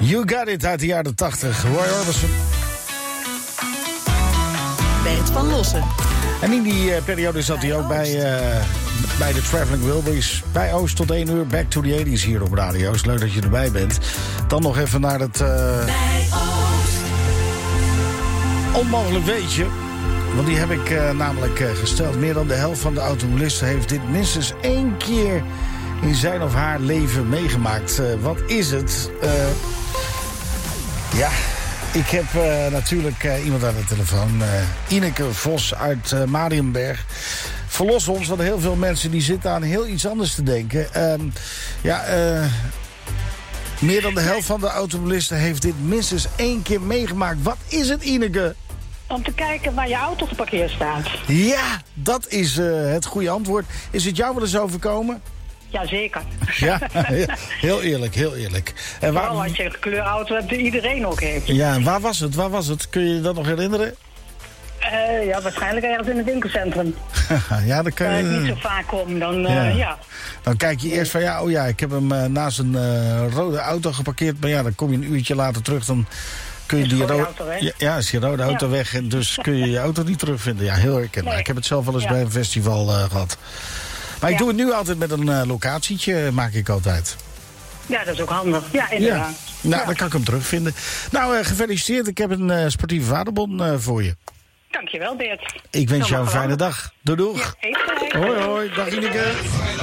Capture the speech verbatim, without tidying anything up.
You Got It uit de jaren tachtig. Roy Orbison. Bert van Lossen. En in die uh, periode zat hij ook bij, uh, bij de Traveling Wilburys. Bij Oost tot één uur. Back to the eighties hier op radio. Is leuk dat je erbij bent. Dan nog even naar het... Uh... Bij Oost. Onmogelijk weetje. Want die heb ik uh, namelijk uh, gesteld. Meer dan de helft van de automobilisten heeft dit minstens één keer in zijn of haar leven meegemaakt. Uh, wat is het? Uh, ja, ik heb uh, natuurlijk uh, iemand aan de telefoon. Uh, Ineke Vos uit uh, Mariënberg. Verlos ons, want heel veel mensen die zitten aan heel iets anders te denken. Uh, ja, uh, meer dan de helft van de automobilisten heeft dit minstens één keer meegemaakt. Wat is het, Ineke? Om te kijken waar je auto geparkeerd staat. Ja, dat is uh, het goede antwoord. Is het jou wel eens overkomen? Jazeker. Ja, heel eerlijk, heel eerlijk. En waar... Vooral als je een kleurauto hebt die iedereen ook heeft. Ja, waar was het? Waar was het? Kun je je dat nog herinneren? Uh, ja, waarschijnlijk ergens in het winkelcentrum. Ja, dan kun je... Waar ik niet zo vaak kom, dan uh, ja. ja. Dan kijk je eerst van, ja, oh ja, ik heb hem uh, naast een uh, rode auto geparkeerd. Maar ja, dan kom je een uurtje later terug, dan... Kun je is die rode ro- auto weg. Ja, ja, is je rode auto ja. weg en dus kun je je auto niet terugvinden. Ja, heel herkenbaar. Nee. Ik heb het zelf wel eens ja. bij een festival uh, gehad. Maar ik ja. doe het nu altijd met een uh, locatietje, maak ik altijd. Ja, dat is ook handig. Ja, inderdaad. Ja. Nou, ja. dan kan ik hem terugvinden. Nou, uh, gefeliciteerd. Ik heb een uh, sportieve vaderbon uh, voor je. Dankjewel, Bert. Ik wens Helemaal jou een fijne geweldig. dag. Doei doeg. Ja, even. Hoi hoi. Dag Ineke.